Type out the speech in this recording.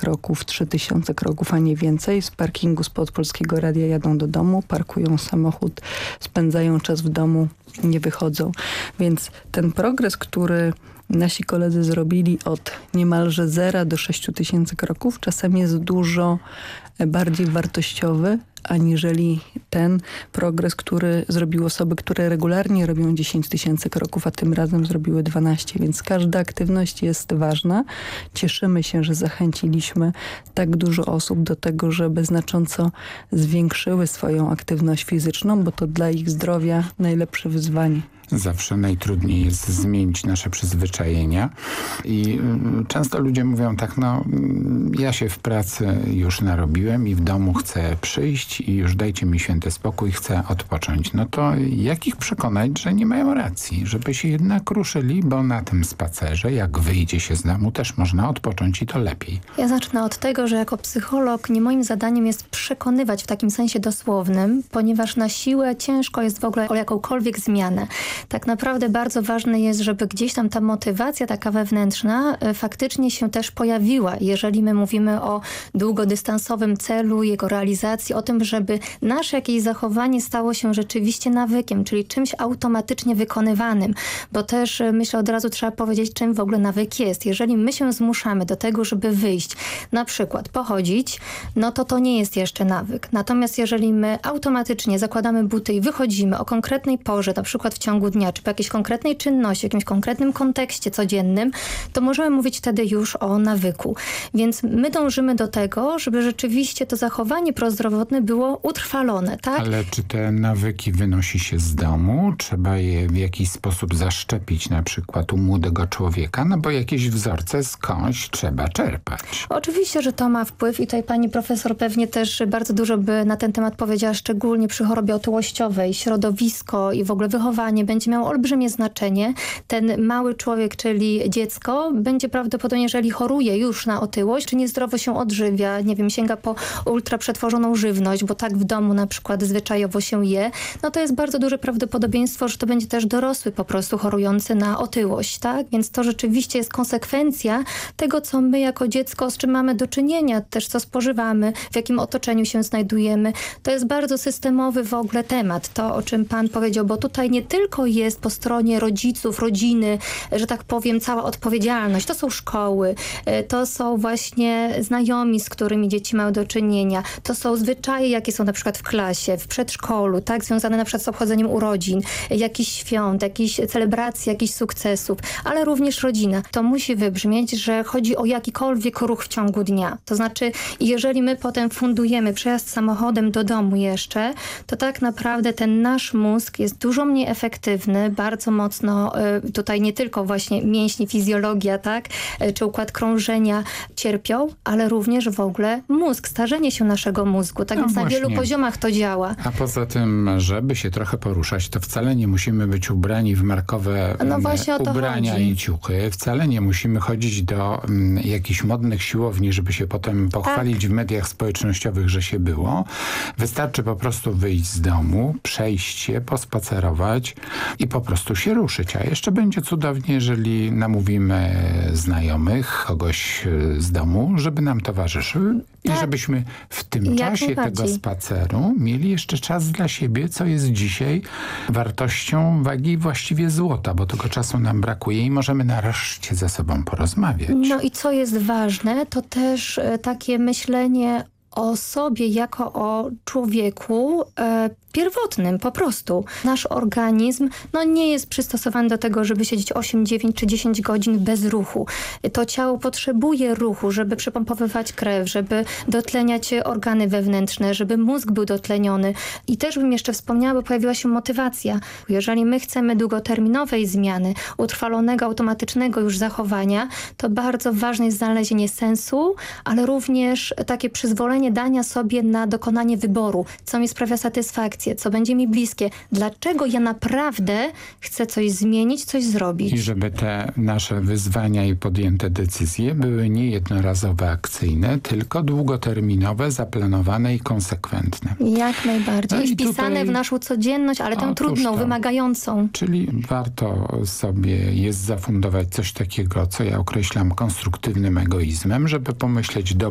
kroków, 3000 kroków, a nie więcej. Z parkingu spod Polskiego Radia jadą do domu, parkują samochód, spędzają czas w domu, nie wychodzą. Więc ten progres, który nasi koledzy zrobili od niemalże 0 do 6000 kroków, czasem jest dużo bardziej wartościowy, aniżeli ten progres, który zrobiły osoby, które regularnie robią 10 000 kroków, a tym razem zrobiły 12. Więc każda aktywność jest ważna. Cieszymy się, że zachęciliśmy tak dużo osób do tego, żeby znacząco zwiększyły swoją aktywność fizyczną, bo to dla ich zdrowia najlepsze wyzwanie. Zawsze najtrudniej jest zmienić nasze przyzwyczajenia i często ludzie mówią tak, ja się w pracy już narobiłem i w domu chcę przyjść i już dajcie mi święty spokój, chcę odpocząć. No to jak ich przekonać, że nie mają racji, żeby się jednak ruszyli, bo na tym spacerze, jak wyjdzie się z domu, też można odpocząć i to lepiej. Ja zacznę od tego, że jako psycholog nie moim zadaniem jest przekonywać w takim sensie dosłownym, ponieważ na siłę ciężko jest w ogóle o jakąkolwiek zmianę. Tak naprawdę bardzo ważne jest, żeby gdzieś tam ta motywacja taka wewnętrzna faktycznie się też pojawiła. Jeżeli my mówimy o długodystansowym celu, jego realizacji, o tym, żeby nasze jakieś zachowanie stało się rzeczywiście nawykiem, czyli czymś automatycznie wykonywanym. Bo też myślę, od razu trzeba powiedzieć, czym w ogóle nawyk jest. Jeżeli my się zmuszamy do tego, żeby wyjść, na przykład pochodzić, no to nie jest jeszcze nawyk. Natomiast jeżeli my automatycznie zakładamy buty i wychodzimy o konkretnej porze, na przykład w ciągu dnia, czy po jakiejś konkretnej czynności, w jakimś konkretnym kontekście codziennym, to możemy mówić wtedy już o nawyku. Więc my dążymy do tego, żeby rzeczywiście to zachowanie prozdrowotne było utrwalone, tak? Ale czy te nawyki wynosi się z domu? Trzeba je w jakiś sposób zaszczepić na przykład u młodego człowieka? No bo jakieś wzorce skądś trzeba czerpać. Oczywiście, że to ma wpływ i tutaj pani profesor pewnie też bardzo dużo by na ten temat powiedziała, szczególnie przy chorobie otyłościowej. Środowisko i w ogóle wychowanie będzie miało olbrzymie znaczenie. Ten mały człowiek, czyli dziecko, będzie prawdopodobnie, jeżeli choruje już na otyłość, czy niezdrowo się odżywia, nie wiem, sięga po ultraprzetworzoną żywność, bo tak w domu na przykład zwyczajowo się je, no to jest bardzo duże prawdopodobieństwo, że to będzie też dorosły po prostu chorujący na otyłość, tak? Więc to rzeczywiście jest konsekwencja tego, co my jako dziecko, z czym mamy do czynienia, też co spożywamy, w jakim otoczeniu się znajdujemy. To jest bardzo systemowy w ogóle temat, to o czym pan powiedział, bo tutaj nie tylko jest po stronie rodziców, rodziny, że tak powiem, cała odpowiedzialność. To są szkoły, to są właśnie znajomi, z którymi dzieci mają do czynienia. To są zwyczaje, jakie są na przykład w klasie, w przedszkolu, tak, związane na przykład z obchodzeniem urodzin, jakichś świąt, jakichś celebracji, jakichś sukcesów, ale również rodzina. To musi wybrzmieć, że chodzi o jakikolwiek ruch w ciągu dnia. To znaczy, jeżeli my potem fundujemy przejazd samochodem do domu jeszcze, to tak naprawdę ten nasz mózg jest dużo mniej efektywny, bardzo mocno tutaj nie tylko właśnie mięśnie, fizjologia, tak, czy układ krążenia cierpią, ale również w ogóle mózg, starzenie się naszego mózgu. Tak, więc na wielu poziomach to działa. A poza tym, żeby się trochę poruszać, to wcale nie musimy być ubrani w markowe ubrania i ciuchy. Wcale nie musimy chodzić do jakichś modnych siłowni, żeby się potem pochwalić w mediach społecznościowych, że się było. Wystarczy po prostu wyjść z domu, przejść się, pospacerować i po prostu się ruszyć. A jeszcze będzie cudownie, jeżeli namówimy znajomych, kogoś z domu, żeby nam towarzyszył i żebyśmy w tym czasie tego spaceru mieli jeszcze czas dla siebie, co jest dzisiaj wartością wagi właściwie złota, bo tego czasu nam brakuje i możemy nareszcie ze sobą porozmawiać. No i co jest ważne, to też takie myślenie o sobie jako o człowieku pierwotnym po prostu. Nasz organizm nie jest przystosowany do tego, żeby siedzieć 8, 9 czy 10 godzin bez ruchu. To ciało potrzebuje ruchu, żeby przepompowywać krew, żeby dotleniać organy wewnętrzne, żeby mózg był dotleniony. I też bym jeszcze wspomniała, bo pojawiła się motywacja. Jeżeli my chcemy długoterminowej zmiany, utrwalonego, automatycznego już zachowania, to bardzo ważne jest znalezienie sensu, ale również takie przyzwolenie dania sobie na dokonanie wyboru, co mi sprawia satysfakcję, co będzie mi bliskie. Dlaczego ja naprawdę chcę coś zmienić, coś zrobić. I żeby te nasze wyzwania i podjęte decyzje były nie jednorazowe, akcyjne, tylko długoterminowe, zaplanowane i konsekwentne. Jak najbardziej. I wpisane w naszą codzienność, ale tę trudną, wymagającą. Czyli warto sobie jest zafundować coś takiego, co ja określam konstruktywnym egoizmem, żeby pomyśleć,